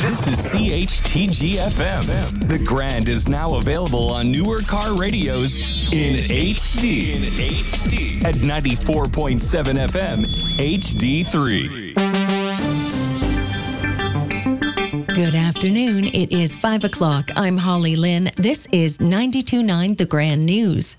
This is CHTG-FM. The Grand is now available on newer car radios in HD. At 94.7 FM, HD3. Good afternoon. It is 5 o'clock. I'm Holly Lynn. This is 92.9 The Grand News.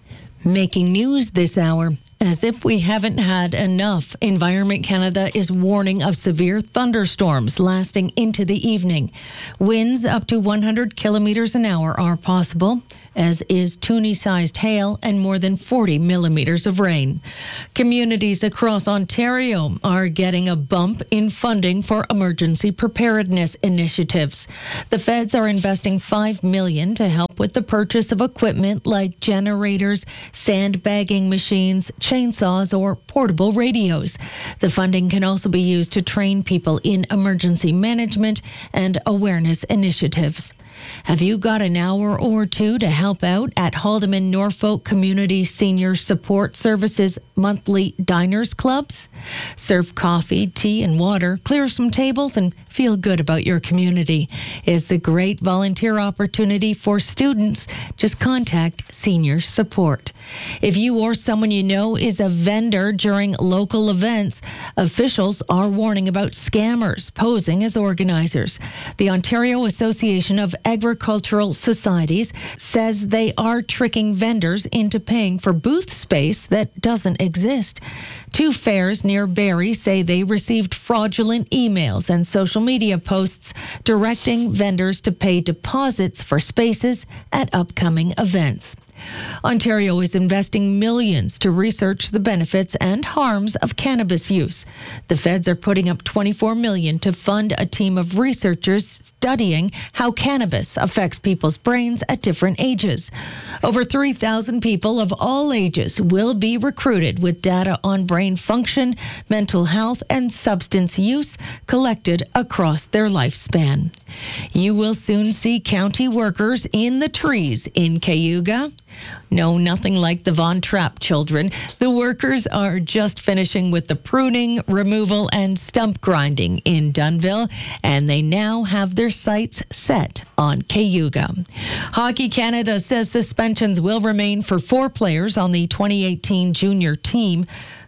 Making news this hour. As if we haven't had enough, Environment Canada is warning of severe thunderstorms lasting into the evening. Winds up to 100 kilometers an hour are possible, as is Toonie-sized hail and more than 40 millimeters of rain. Communities across Ontario are getting a bump in funding for emergency preparedness initiatives. The feds are investing $5 million to help with the purchase of equipment like generators, sandbagging machines, chainsaws, or portable radios. The funding can also be used to train people in emergency management and awareness initiatives. Have you got an hour or two to help out at Haldimand Norfolk Community Senior Support Services monthly diners clubs? Serve coffee, tea, and water, clear some tables, and feel good about your community. It's a great volunteer opportunity for students. Just contact Senior Support. If you or someone you know is a vendor during local events, officials are warning about scammers posing as organizers. The Ontario Association of Agricultural Societies says they are tricking vendors into paying for booth space that doesn't exist. Two fairs near Barrie say they received fraudulent emails and social media posts directing vendors to pay deposits for spaces at upcoming events. Ontario is investing millions to research the benefits and harms of cannabis use. The feds are putting up $24 million to fund a team of researchers studying how cannabis affects people's brains at different ages. Over 3,000 people of all ages will be recruited with data on brain function, mental health, and substance use collected across their lifespan. You will soon see county workers in the trees in Cayuga. No, nothing like the Von Trapp children. The workers are just finishing with the pruning, removal, and stump grinding in Dunnville, and they now have their sights set on Cayuga. Hockey Canada says suspensions will remain for 4 players on the 2018 junior team.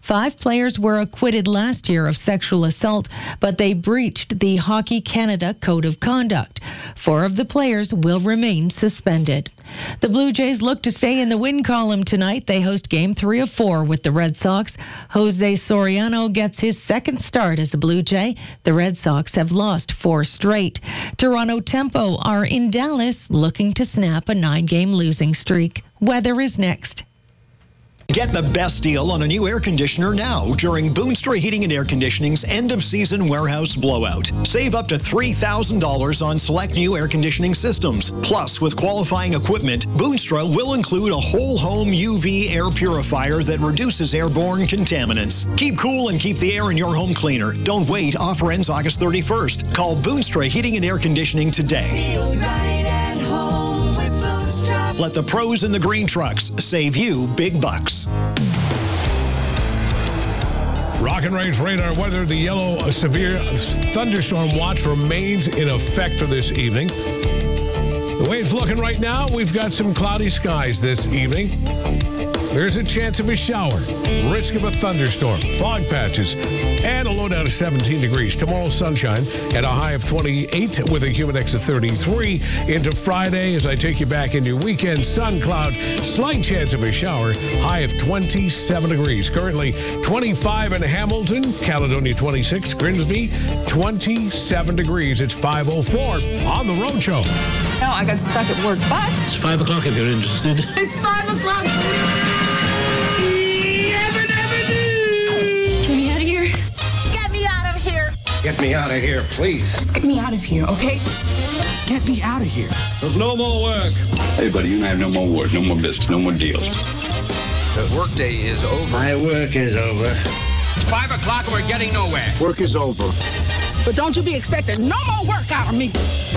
5 players were acquitted last year of sexual assault, but they breached the Hockey Canada Code of Conduct. 4 of the players will remain suspended. The Blue Jays look to stay in the win column tonight. They host Game 3 of 4 with the Red Sox. Jose Soriano gets his second start as a Blue Jay. The Red Sox have lost 4 straight. Toronto Tempo are in Dallas looking to snap a 9-game losing streak. Weather is next. Get the best deal on a new air conditioner now during Boonstra Heating and Air Conditioning's end-of-season warehouse blowout. Save up to $3,000 on select new air conditioning systems. Plus, with qualifying equipment, Boonstra will include a whole-home UV air purifier that reduces airborne contaminants. Keep cool and keep the air in your home cleaner. Don't wait. Offer ends August 31st. Call Boonstra Heating and Air Conditioning today. Feel right at home with Boonstra. Let the pros in the green trucks save you big bucks. Rock and Range radar weather. The yellow severe thunderstorm watch remains in effect for this evening. The way it's looking right now, we've got some cloudy skies this evening. There's a chance of a shower, risk of a thunderstorm, fog patches, and a low down of 17 degrees. Tomorrow, sunshine at a high of 28 with a humid index of 33. Into Friday, as I take you back into your weekend, sun, cloud, slight chance of a shower, high of 27 degrees. Currently 25 in Hamilton, Caledonia 26, Grimsby 27 degrees. It's 5:04 on the Road Show. No, I got stuck at work, but... It's 5 o'clock if you're interested. It's 5 o'clock! Get me out of here, please. Just get me out of here, okay? Get me out of here. There's no more work. Hey, buddy, you and I have no more work, no more business, no more deals. The workday is over. My work is over. It's 5 o'clock and we're getting nowhere. Work is over. But don't you be expecting no more work out of me.